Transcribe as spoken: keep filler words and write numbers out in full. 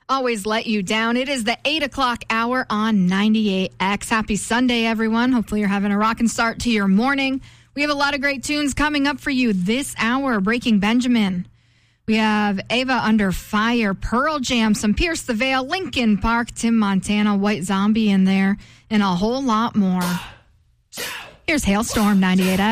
always let you down. It is the eight o'clock hour on ninety-eight X. Happy Sunday, everyone. Hopefully you're having a rockin' start to your morning. We have a lot of great tunes coming up for you this hour. Breaking Benjamin. We have Ava Under Fire, Pearl Jam, some Pierce the Veil, Linkin Park, Tim Montana, White Zombie in there, and a whole lot more. Here's Hailstorm ninety-eight X.